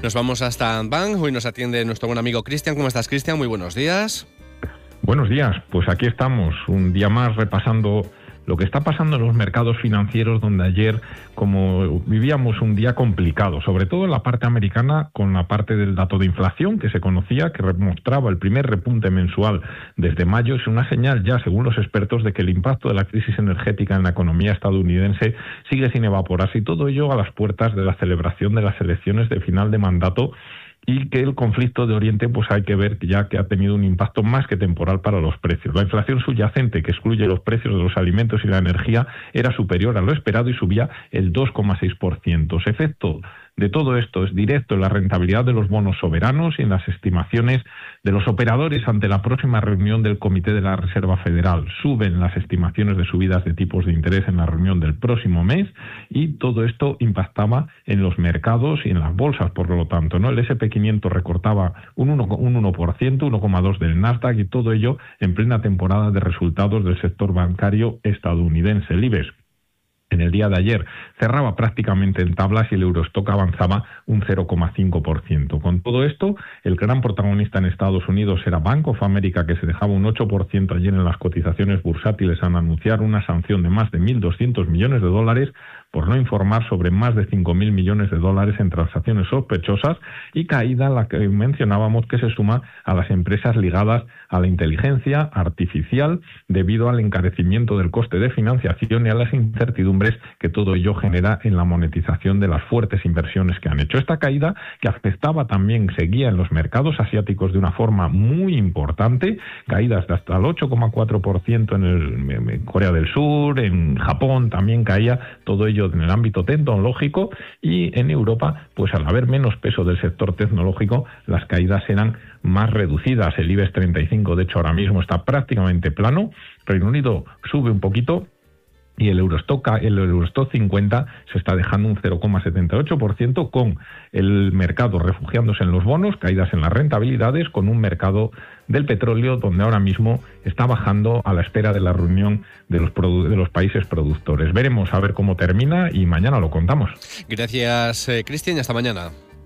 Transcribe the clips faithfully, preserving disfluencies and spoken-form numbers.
Nos vamos hasta Antbank. Hoy nos atiende nuestro buen amigo Cristian. ¿Cómo estás, Cristian? Muy buenos días. Buenos días. Pues aquí estamos, un día más repasando lo que está pasando en los mercados financieros, donde ayer, como vivíamos un día complicado, sobre todo en la parte americana, con la parte del dato de inflación que se conocía, que mostraba el primer repunte mensual desde mayo, es una señal ya, según los expertos, de que el impacto de la crisis energética en la economía estadounidense sigue sin evaporarse, y todo ello a las puertas de la celebración de las elecciones de final de mandato, y que el conflicto de Oriente pues hay que ver ya que ha tenido un impacto más que temporal para los precios. La inflación subyacente, que excluye los precios de los alimentos y la energía, era superior a lo esperado y subía el dos coma seis por ciento. Ese efecto de todo esto es directo en la rentabilidad de los bonos soberanos y en las estimaciones de los operadores ante la próxima reunión del Comité de la Reserva Federal. Suben las estimaciones de subidas de tipos de interés en la reunión del próximo mes, y todo esto impactaba en los mercados y en las bolsas, por lo tanto, ¿no? El ese and pe quinientos recortaba un uno por ciento, uno coma dos por ciento del Nasdaq, y todo ello en plena temporada de resultados del sector bancario estadounidense. El IBEX, en el día de ayer, cerraba prácticamente en tablas y el Eurostock avanzaba un cero coma cinco por ciento. Con todo esto, el gran protagonista en Estados Unidos era Bank of America, que se dejaba un ocho por ciento ayer en las cotizaciones bursátiles al anunciar una sanción de más de mil doscientos millones de dólares por no informar sobre más de cinco mil millones de dólares en transacciones sospechosas, y caída la que mencionábamos, que se suma a las empresas ligadas a la inteligencia artificial debido al encarecimiento del coste de financiación y a las incertidumbres que todo ello genera en la monetización de las fuertes inversiones que han hecho. Esta caída, que afectaba también, seguía en los mercados asiáticos de una forma muy importante, caídas de hasta el ocho coma cuatro por ciento en, el, en Corea del Sur, en Japón también caía, todo ello en el ámbito tecnológico, y en Europa, pues al haber menos peso del sector tecnológico, las caídas eran más reducidas. El IBEX treinta y cinco, de hecho, ahora mismo está prácticamente plano. Reino Unido sube un poquito, y el Eurostock, el Eurostock cincuenta se está dejando un cero coma setenta y ocho por ciento, con el mercado refugiándose en los bonos, caídas en las rentabilidades, con un mercado del petróleo donde ahora mismo está bajando a la espera de la reunión de los, produ- de los países productores. Veremos a ver cómo termina y mañana lo contamos. Gracias, eh, Cristian, y hasta mañana.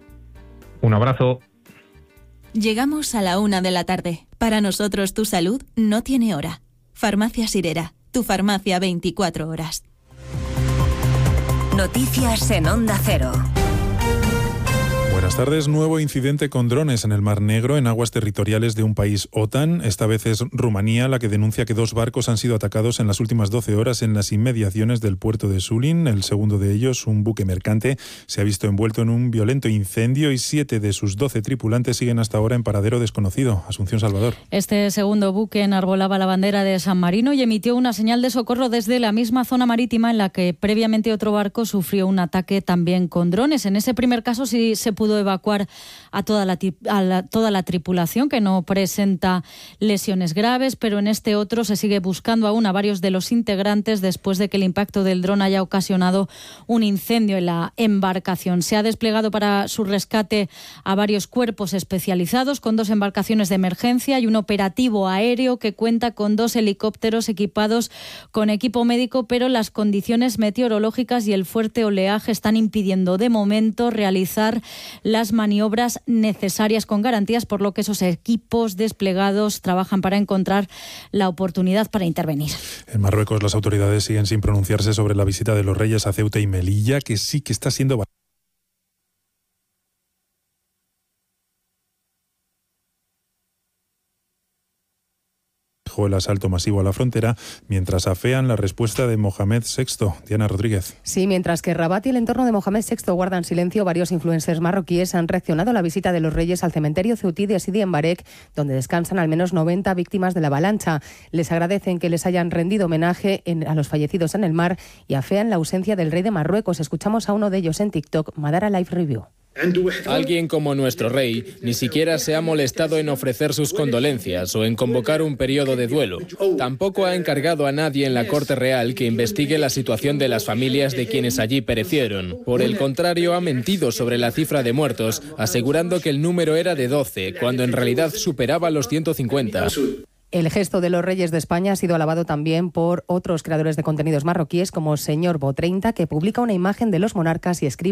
Un abrazo. Llegamos a la una de la tarde. Para nosotros tu salud no tiene hora. Farmacia Sirera, tu farmacia veinticuatro horas. Noticias en Onda Cero. Buenas tardes. Nuevo incidente con drones en el Mar Negro, en aguas territoriales de un país OTAN. Esta vez es Rumanía la que denuncia que dos barcos han sido atacados en las últimas doce horas en las inmediaciones del puerto de Sulin. El segundo de ellos, un buque mercante, se ha visto envuelto en un violento incendio, y siete de sus doce tripulantes siguen hasta ahora en paradero desconocido. Asunción Salvador. Este segundo buque enarbolaba la bandera de San Marino y emitió una señal de socorro desde la misma zona marítima en la que previamente otro barco sufrió un ataque también con drones. En ese primer caso sí se pudo evacuar a toda la, a la, toda la tripulación, que no presenta lesiones graves, pero en este otro se sigue buscando aún a varios de los integrantes después de que el impacto del dron haya ocasionado un incendio en la embarcación. Se ha desplegado para su rescate a varios cuerpos especializados, con dos embarcaciones de emergencia y un operativo aéreo que cuenta con dos helicópteros equipados con equipo médico, pero las condiciones meteorológicas y el fuerte oleaje están impidiendo de momento realizar las maniobras necesarias con garantías, por lo que esos equipos desplegados trabajan para encontrar la oportunidad para intervenir. En Marruecos, las autoridades siguen sin pronunciarse sobre la visita de los reyes a Ceuta y Melilla, que sí que está siendo el asalto masivo a la frontera, mientras afean la respuesta de Mohamed sexto. Diana Rodríguez. Sí, mientras que Rabat y el entorno de Mohamed sexto guardan silencio, varios influencers marroquíes han reaccionado a la visita de los reyes al cementerio ceutí de Sidi en Barek, donde descansan al menos noventa víctimas de la avalancha. Les agradecen que les hayan rendido homenaje en, a los fallecidos en el mar, y afean la ausencia del rey de Marruecos. Escuchamos a uno de ellos en TikTok, Madara Live Review. Alguien como nuestro rey ni siquiera se ha molestado en ofrecer sus condolencias o en convocar un periodo de duelo. Tampoco ha encargado a nadie en la Corte Real que investigue la situación de las familias de quienes allí perecieron. Por el contrario, ha mentido sobre la cifra de muertos, asegurando que el número era de doce, cuando en realidad superaba los ciento cincuenta. El gesto de los reyes de España ha sido alabado también por otros creadores de contenidos marroquíes, como Señor Bo treinta, que publica una imagen de los monarcas y escribe: